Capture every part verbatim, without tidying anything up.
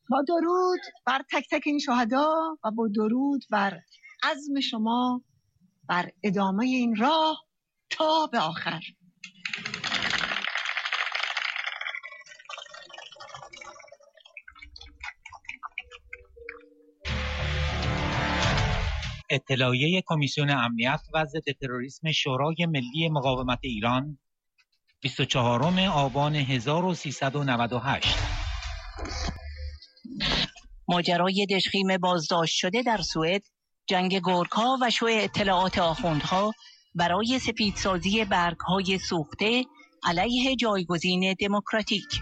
با درود بر تک تک این شهدا و با درود بر عزم شما بر ادامه این راه تا به آخر. اطلاعیه کمیسیون امنیت و ضد تروریسم شورای ملی مقاومت ایران بیست و چهارم آبان هزار و سیصد و نود و هشت. ماجرای دژخیم بازداشت شده در سوئد، جنگ گورکا و شوع اطلاعات آخوندها برای سفیدسازی برگ‌های سوخته علیه جایگزین دموکراتیک.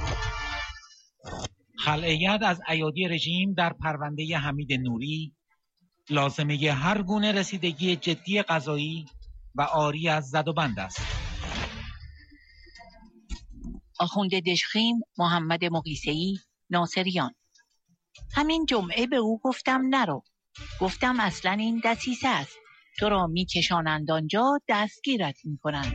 خلع ید از ایادی رژیم در پرونده حمید نوری، لازمه هر گونه رسیدگی جدی قضایی و عاری از زد و بند است. آخوند دژخیم محمد مقیسه‌ای، ناصریان: همین جمعه به او گفتم نرو. گفتم اصلا این دسیسه است. تو را می کشانند آنجا، دستگیرت می کنند.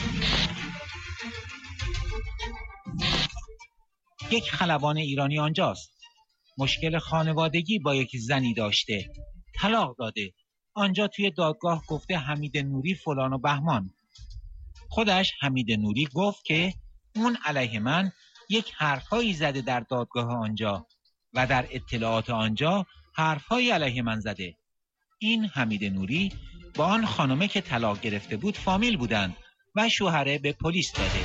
یک خلبان ایرانی آنجاست. مشکل خانوادگی با یک زنی داشته. طلاق داده. آنجا توی دادگاه گفته حمید نوری فلان و بهمان. خودش حمید نوری گفت که اون علیه من یک حرفایی زده در دادگاه آنجا و در اطلاعات آنجا حرفایی علیه من زده. این حمید نوری با آن خانمه که طلاق گرفته بود فامیل بودند و شوهره به پلیس داده.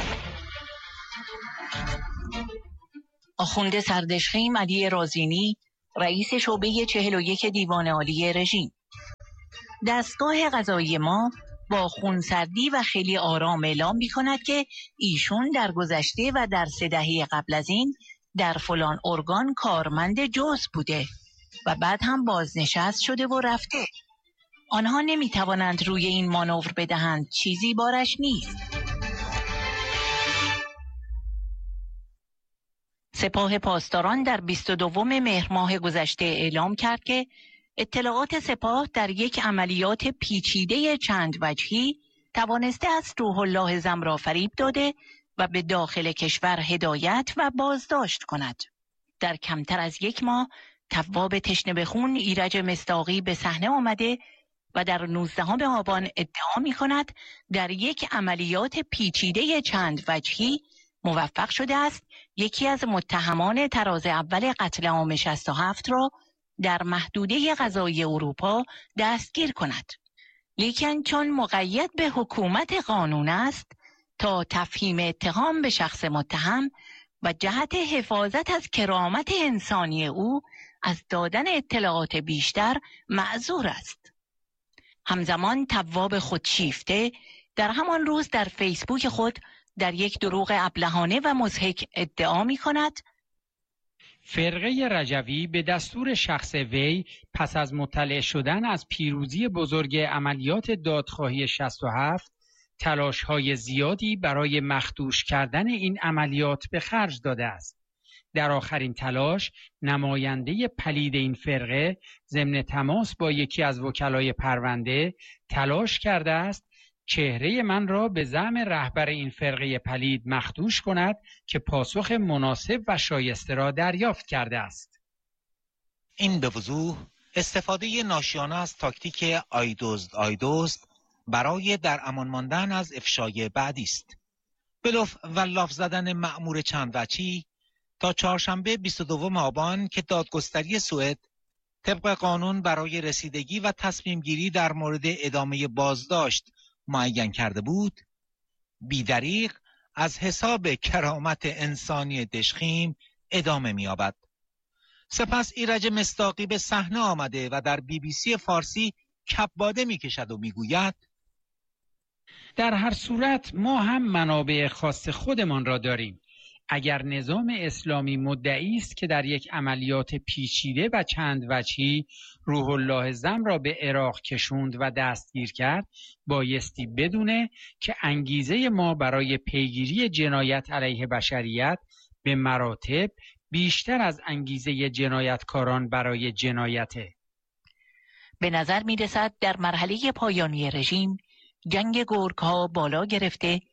آخوند سردژخیم علی رازینی، رئیس شعبه چهل و یک دیوان عالی رژیم: دستگاه قضایی ما با خونسردی و خیلی آرام اعلام می کند که ایشون در گذشته و در سه دهه قبل از این در فلان ارگان کارمند جزء بوده و بعد هم بازنشست شده و رفته. آنها نمی توانند روی این مانور بدهند، چیزی بارش نیست. سپاه پاسداران در بیست و دوم مهر ماه گذشته اعلام کرد که اطلاعات سپاه در یک عملیات پیچیده چند وجهی توانسته است روح الله زم را فریب داده و به داخل کشور هدایت و بازداشت کند. در کمتر از یک ماه تواب تشنه به خون ایرج مصداقی به صحنه آمده و در نوزدهم آبان ادعا می کند در یک عملیات پیچیده چند وجهی موفق شده است یکی از متهمان تراز اول قتل عام شصت و هفت را در محدوده قضایی اروپا دستگیر کند. لیکن چون مقید به حکومت قانون است، تا تفهیم اتهام به شخص متهم و جهت حفاظت از کرامت انسانی او از دادن اطلاعات بیشتر معذور است. همزمان تواب خودشیفته در همان روز در فیسبوک خود در یک دروغ ابلهانه و مضحک ادعا می کند فرقه رجوی به دستور شخص وی پس از مطلع شدن از پیروزی بزرگ عملیات دادخواهی شصت و هفت تلاش‌های زیادی برای مخدوش کردن این عملیات به خرج داده است. در آخرین تلاش نماینده پلید این فرقه ضمن تماس با یکی از وکلای پرونده تلاش کرده است چهره من را به زعم رهبر این فرقه پلید مخدوش کند که پاسخ مناسب و شایسته را دریافت کرده است. این به وضوح استفاده ناشیانه از تاکتیک آیدزد آیدزد برای در امان ماندن از افشای بعدی است. بلوف و لاف زدن مأمور چند وجهی تا چهارشنبه بیست و دوم آبان که دادگستری سوئد طبق قانون برای رسیدگی و تصمیم گیری در مورد ادامه بازداشت معین کرده بود، بی‌دریغ از حساب کرامت انسانی دژخیم ادامه می‌یابد. سپس ایرج مصداقی به صحنه آمده و در بی بی سی فارسی کباده می‌کشد و می‌گوید در هر صورت ما هم منابع خاص خودمان را داریم. اگر نظام اسلامی مدعی است که در یک عملیات پیچیده و چند وجهی روح الله زم را به عراق کشوند و دستگیر کرد، بایستی بدونه که انگیزه ما برای پیگیری جنایت علیه بشریت به مراتب بیشتر از انگیزه جنایتکاران برای جنایته. به نظر می رسد در مرحله پایانی رژیم جنگ گورکها بالا گرفته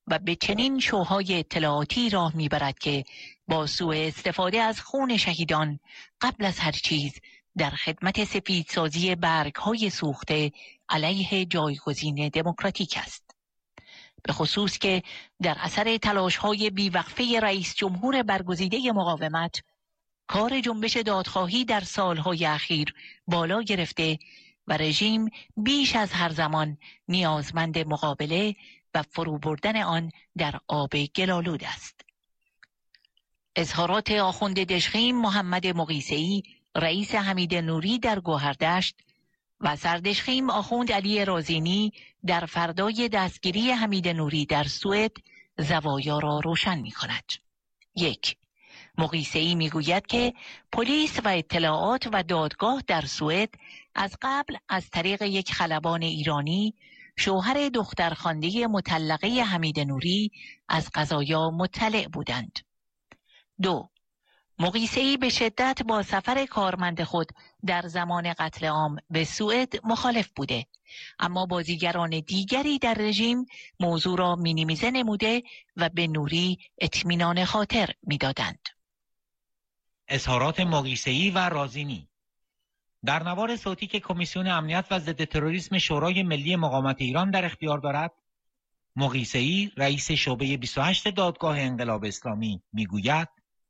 و به چنین شوهای اطلاعاتی راه میبرد که با سوء استفاده از خون شهیدان قبل از هر چیز در خدمت سفیدسازی برگ‌های سوخته علیه جایگزین دموکراتیک است. به خصوص که در اثر تلاش‌های بیوقفه رئیس جمهور برگزیده مقاومت، کار جنبش دادخواهی در سالهای اخیر بالا گرفته و رژیم بیش از هر زمان نیازمند مقابله و فرو بردن آن در آب گلالود است. اظهارات آخوند دژخیم محمد مقیسه‌ای رئیس حمید نوری در گوهردشت و سردژخیم آخوند علی رازینی در فردای دستگیری حمید نوری در سوئد زوایا را روشن می کند. یک، مقیسه‌ای می گوید که پلیس و اطلاعات و دادگاه در سوئد از قبل از طریق یک خلبان ایرانی شوهر دخترخوانده مطلقه حمید نوری از قضایا مطلع بودند. دو، مقیسه‌ای به شدت با سفر کارمند خود در زمان قتل عام به سوئد مخالف بوده، اما بازیگران دیگری در رژیم موضوع را مینیمیزه نموده و به نوری اطمینان خاطر می‌دادند. اظهارات مقیسه‌ای و رازینی در نوار صوتی که کمیسیون امنیت و ضد تروریسم شورای ملی مقاومت ایران در اختیار دارد، مقیسه‌ای رئیس شعبه بیست و هشت دادگاه انقلاب اسلامی میگوید: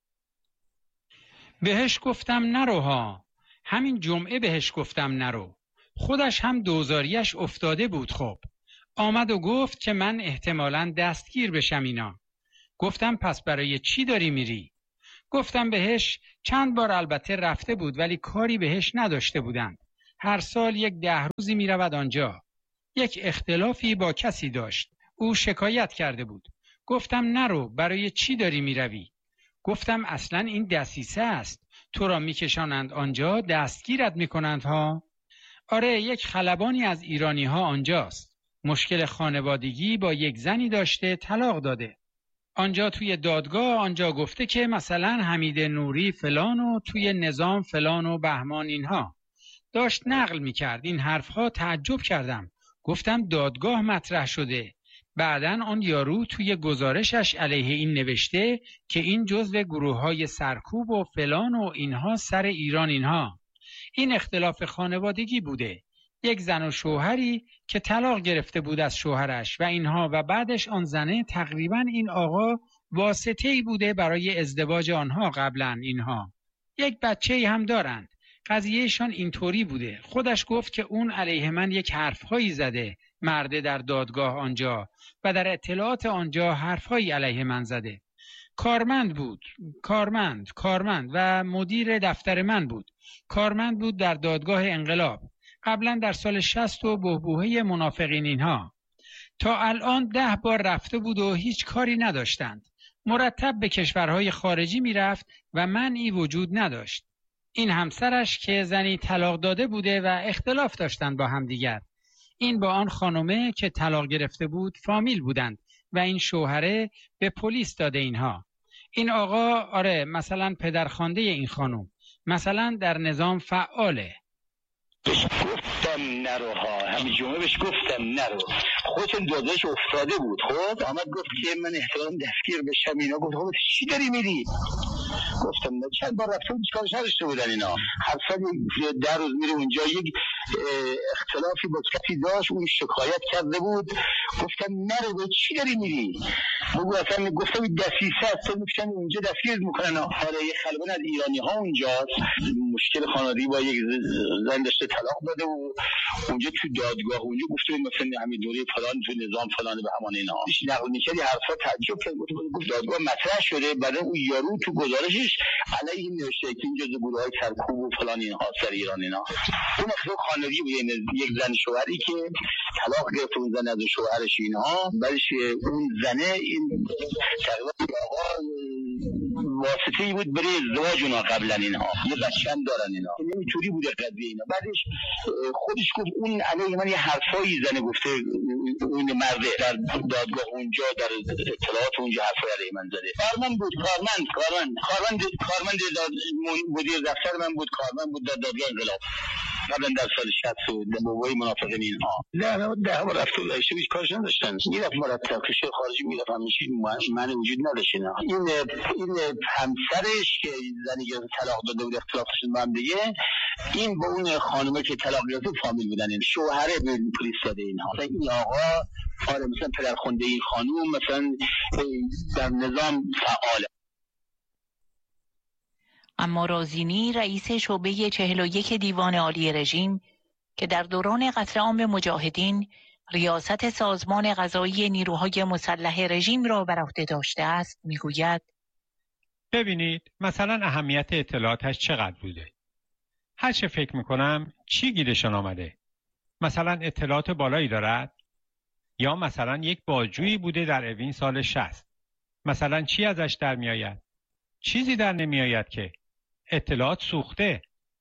بهش گفتم نرو ها، همین جمعه بهش گفتم نرو، خودش هم دوزاریش افتاده بود. خب آمد و گفت که من احتمالاً دستگیر بشم اینا. گفتم پس برای چی داری میری؟ گفتم بهش چند بار البته رفته بود ولی کاری بهش نداشته بودند. هر سال یک ده روزی میرود آنجا. یک اختلافی با کسی داشت. او شکایت کرده بود. گفتم نرو، برای چی داری میروی؟ گفتم اصلا این دسیسه است. تو را میکشانند آنجا، دستگیرت میکنند ها. آره، یک خلبانی از ایرانی ها آنجاست. مشکل خانوادگی با یک زنی داشته، طلاق داده. آنجا توی دادگاه آنجا گفته که مثلا حمید نوری فلان و توی نظام فلان و بهمان اینها. داشت نقل میکرد این حرفها. تعجب کردم. گفتم دادگاه مطرح شده. بعدن آن یارو توی گزارشش علیه این نوشته که این جزو گروه‌های سرکوب و فلان و اینها سر ایران اینها. این اختلاف خانوادگی بوده. یک زن و شوهری که طلاق گرفته بود از شوهرش و اینها و بعدش آن زنه تقریبا این آقا واسطه‌ای بوده برای ازدواج آنها قبلا اینها. یک بچه‌ای هم دارند. قضیهشان اینطوری بوده. خودش گفت که اون علیه من یک حرفهایی زده، مرده در دادگاه آنجا، و در اطلاعات آنجا حرفهایی علیه من زده. کارمند بود، کارمند، کارمند و مدیر دفتر من بود. کارمند بود در دادگاه انقلاب. قبلا در سال شصت و بحبوحه منافقین اینها. تا الان ده بار رفته بود و هیچ کاری نداشتند. مرتب به کشورهای خارجی میرفت و منعی وجود نداشت. این همسرش که زنی طلاق داده بوده و اختلاف داشتند با همدیگر. این با آن خانومه که طلاق گرفته بود فامیل بودند و این شوهره به پلیس داده اینها. این آقا آره مثلا پدرخوانده این خانوم مثلا در نظام فعاله. بهش گفتم نرو ها، همین جمعه بهش گفتم نرو. خودتون داداش افتاده بود. خب آمد گفت که من احتمالاً دستگیر بشم اینا. گفت خب چی داری میری؟ گفتم نه، چند بار رفتم چیکارش نداشته بودن اینا. هر سال در روز میره اونجا. یک اختلافی با کسی داشت، اون شکایت کرده بود. گفتم نرو، به چی داری میری؟ بگو اصلا. گفتم دسیسه است، میشن اونجا دستگیر میکنن. حالا یه خلبان از ایرانی ها اونجاست. مشکل خانوادگی با یک زن داشته، طلاق داده و اونجا تو دادگاه اونجا گفته مثلا حمید نوری فلان تو نظام فلان به همان اینا. نقل میکردی حرفا، تعجب کرد. گفت دادگاه مطرح شده، بعد اون یارو تو گزارشش علیه این نوشته که این جزء گروه‌های سرکوب و فلان اینها سر ایران اینا. اون اصلا خانوادگی بود، یک زن شوهری که طلاق گرفت اون زن از شوهرش اینها. بعدش اون زنه این تقریبا آقا واسطه‌ای بود برای ازدواج اونا قبلا اینها. یه بچه هم دارن اینا. نمیتونی بوده قضیه اینا. بعدش خودش گفت اون علیه من یه حرفایی زنه گفته، اون مرده در دادگاه اونجا در اطلاعات اونجا حرفای علیه من زده. کارمند بود، کارمند کارمند کارمند کارمند مدیر دفتر من بود، کارمند بود در دادگاه انقلاب. قبلا در سال شصت و بابای منافقین اینها ده ده بار رفت و داشته هیچ کارش نداشتن، میرفت مرتب کشور خارجی میرفت، همیشه من وجود نداشت. این این همسرش که زنی که طلاق داده بود اختلافشون با هم دیگه، این با اون خانومه که طلاق گرفته فامیل بودن، این شوهر به پلیس داده اینها. این آقا آره مثلا پدرخوانده این خانوم مثلا در نظام فعاله. اما رازینی رئیس شعبه چهل و یک دیوان عالی رژیم که در دوران قتل عام مجاهدین ریاست سازمان قضایی نیروهای مسلح رژیم را بر عهده داشته است میگوید: ببینید مثلا اهمیت اطلاعاتش چقدر بوده. هر چه فکر میکنم چی گیرشان آمده؟ مثلا اطلاعات بالایی دارد؟ یا مثلا یک بازجویی بوده در اوین سال شصت؟ مثلا چی ازش در میآید؟ چیزی در نمیآید که اطلاعات سوخته.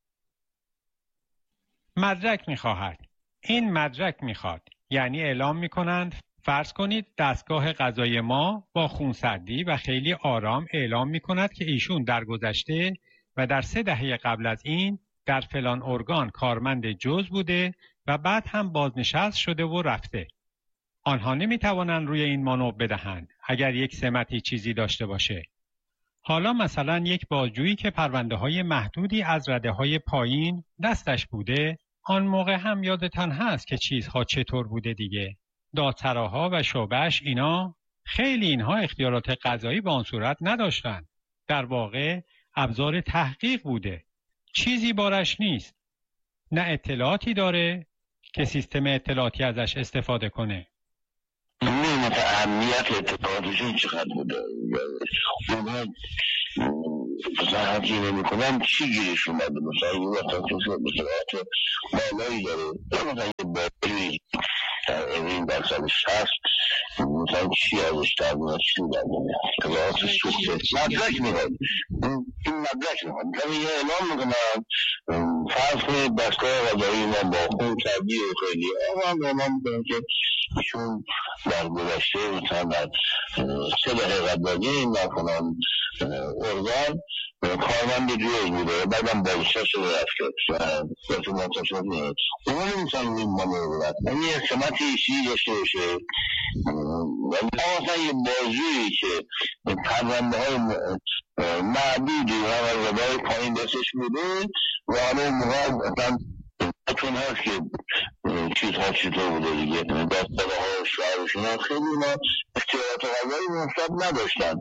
مدرک میخواهد. این مدرک میخواد. یعنی اعلام میکنند فرض کنید دستگاه قضایی ما با خونسردی و خیلی آرام اعلام میکند که ایشون در گذشته و در سه دهه قبل از این در فلان ارگان کارمند جز بوده و بعد هم بازنشست شده و رفته. آنها نمیتوانند روی این مانور بدهند اگر یک سمتی چیزی داشته باشه. حالا مثلا یک بازجویی که پرونده های محدودی از رده های پایین دستش بوده، آن موقع هم یادتان هست که چیزها چطور بوده دیگه. دادسراها و شعبه‌اش اینا خیلی اینها اختیارات قضایی به آن صورت نداشتند. در واقع ابزار تحقیق بوده. چیزی بارش نیست. نه اطلاعاتی داره که سیستم اطلاعاتی ازش استفاده کنه. نمی‌دونم اهمیت اطلاعاتشون چقدر بوده. من مثلا هرچی نمی کنم چی گیرش اومده؟ مثلا یه وقتا که اطلاعات بالایی داره، مثلا یه بازی در اوین در سال شصت مثلا چی ازش در میاد، چی در میاد؟ اطلاعات سوخته مدرک میاد. این مدرک میاد مثلا یه اعلام میکنم فرض کنید دستگاه قضایی ما با خون کردی و خیلی آقا هم اعلام میکنم که ایشون در گذشته مثلا در سه دهه قبل این نکنم ارگان کارمند جز بوده، بعدم بازنشسته شده رفته و تو منتشر میاد. اونا نمیتونن این مانور بودن. یعنی یه سمتی چیزی داشته باشه. مثلا یه بازجویی که پرونده های معدودی و رده پایین دستش بوده و همه موقع مثلا چون هست که چیزها چطور بوده دیگه، دستگاه ها شعرشون ها خیلی اینا اختیارات قضایی منصب نداشتن.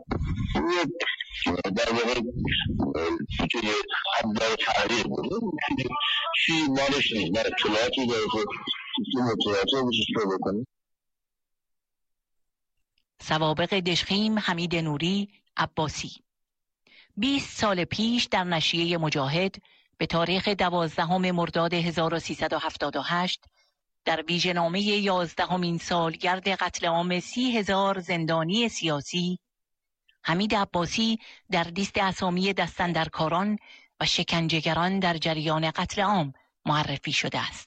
در واقع توی ابزار تحریر بوده، چی مالش نیست، نه اطلاعاتی داره که سیستم اطلاعاتی رو بشش رو بکنه. سوابق دشخیم حمید نوری عباسی. بیست سال پیش در نشریه مجاهد به تاریخ دوازدهم مرداد هزار و سیصد و هفتاد و هشت در ویژه‌نامه یازدهمین سالگرد قتل عام سی هزار زندانی سیاسی، حمید عباسی در لیست اسامی دستاندرکاران و شکنجهگران در جریان قتل عام معرفی شده است.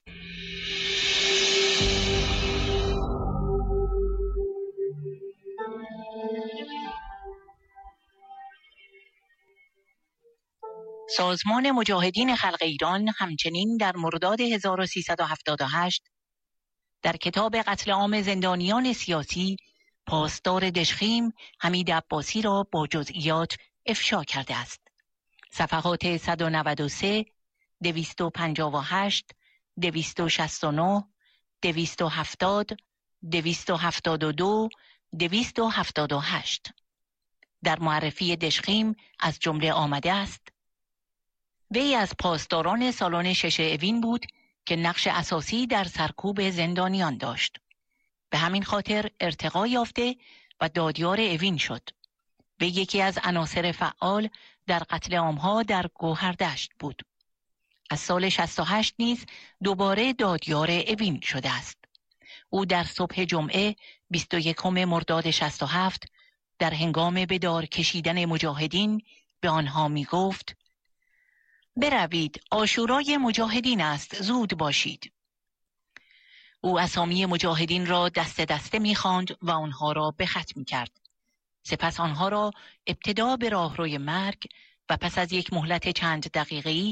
سازمان مجاهدین خلق ایران همچنین در مرداد هزار و سیصد و هفتاد و هشت در کتاب قتل عام زندانیان سیاسی پاسدار دشخیم حمید عباسی را با جزئیات افشا کرده است. صفحات صد و نود و سه، دویست و پنجاه و هشت، دویست و شصت و نه، دویست و هفتاد، دویست و هفتاد و دو، دویست و هفتاد و هشت. در معرفی دشخیم از جمله آمده است: وی از پاسداران سالن شش اوین بود که نقش اساسی در سرکوب زندانیان داشت. به همین خاطر ارتقا یافته و دادیار اوین شد. وی یکی از عناصر فعال در قتل عامها در گوهردشت بود. از سال شصت و هشت نیز دوباره دادیار اوین شده است. او در صبح جمعه بیست و یکم مرداد شصت و هفت در هنگام به دار کشیدن مجاهدین به آنها می گفت: بروید، عاشورای مجاهدین است، زود باشید. او اسامی مجاهدین را دست دسته می خواند و آنها را به خط می کرد. سپس آنها را ابتدا به راهروی مرگ و پس از یک مهلت چند دقیقه‌ای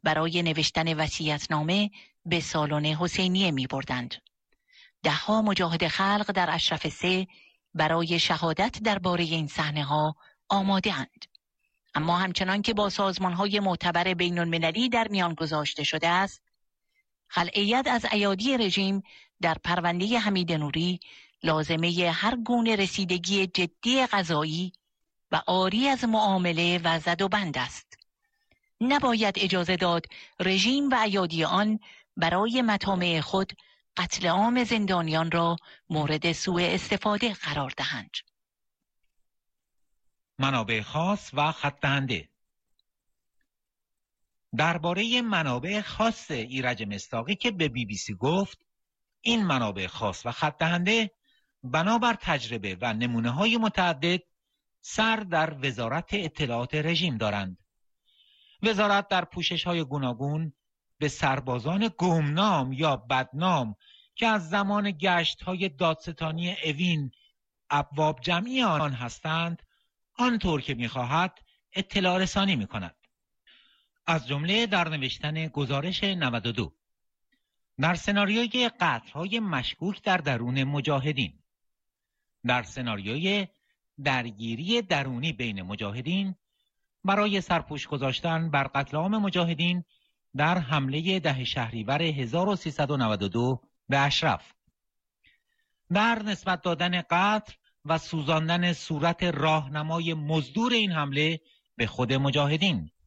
برای نوشتن وصیت‌نامه به سالن حسینیه می بردند. دهها مجاهد خلق در اشرف سه برای شهادت درباره این صحنه‌ها آماده اند. اما همچنان که با سازمان‌های معتبر بین‌المللی در میان گذاشته شده است، خلعیت از ایادی رژیم در پرونده حمید نوری لازمه هر گونه رسیدگی جدی قضایی و عاری از معامله و زد و بند است. نباید اجازه داد رژیم و ایادی آن برای مطامع خود قتل عام زندانیان را مورد سوء استفاده قرار دهند. منابع خاص و خط دهنده. درباره منابع خاص ایرج مصداقی که به بی بی سی گفت، این منابع خاص و خط دهنده بنابر تجربه و نمونه‌های متعدد سر در وزارت اطلاعات رژیم دارند. وزارت در پوشش‌های گوناگون به سربازان گمنام یا بدنام که از زمان گشت‌های دادستانی اوین ابواب جمعی آن هستند، آنطور که می‌خواهد اطلاع رسانی می‌کند. از جمله در نوشتن گزارش نود و دو در سناریوی قتل‌های مشکوک در درون مجاهدین، در سناریوی درگیری درونی بین مجاهدین برای سرپوش گذاشتن بر قتل عام مجاهدین در حمله ده شهریور هزار و سیصد و نود و دو به اشرف، در نسبت دادن قتل و سوزاندن صورت راهنمای مزدور این حمله به خود مجاهدین